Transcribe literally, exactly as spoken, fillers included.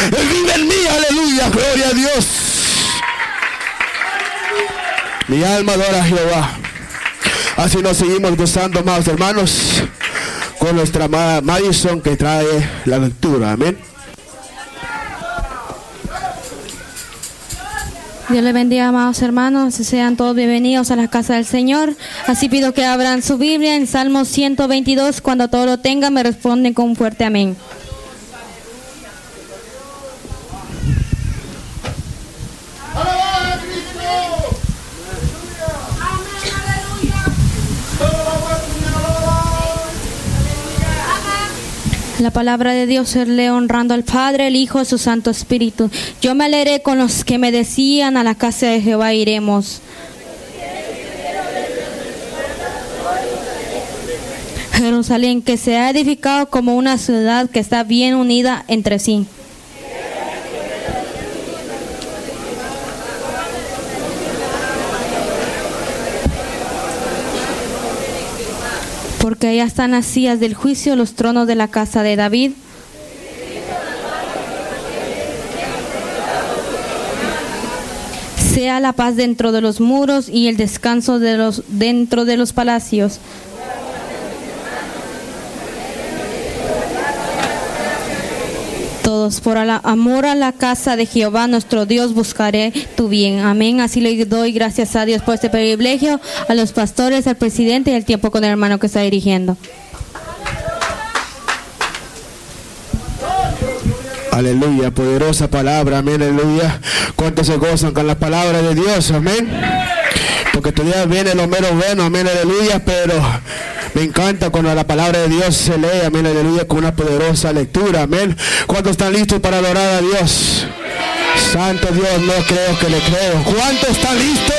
Él vive en mí, aleluya, gloria a Dios. Mi alma adora a Jehová. Así nos seguimos gozando, amados hermanos, con nuestra amada Madison, que trae la lectura. Amén. Dios les bendiga, amados hermanos. Sean todos bienvenidos a la casa del Señor. Así pido que abran su Biblia en Salmo ciento veintidós. Cuando todo lo tengan, me responden con un fuerte amén. La palabra de Dios se lee honrando al Padre, el Hijo y su Santo Espíritu. Yo me alegré con los que me decían, a la casa de Jehová iremos. Jerusalén, que se ha edificado como una ciudad que está bien unida entre sí. Porque allá están las sillas del juicio, los tronos de la casa de David. Sea la paz dentro de los muros y el descanso de los dentro de los palacios. Todos, por la, amor a la casa de Jehová nuestro Dios, buscaré tu bien. Amén. Así le doy gracias a Dios por este privilegio, a los pastores, al presidente y al tiempo con el hermano que está dirigiendo. Aleluya, poderosa palabra, amén, aleluya. ¿Cuántos se gozan con la palabra de Dios? Amén. Porque todavía viene lo mero bueno, amén, aleluya, pero me encanta cuando la palabra de Dios se lee, amén, aleluya, con una poderosa lectura, amén. ¿Cuántos están listos para adorar a Dios? Santo Dios, no creo que le creo. ¿Cuántos están listos?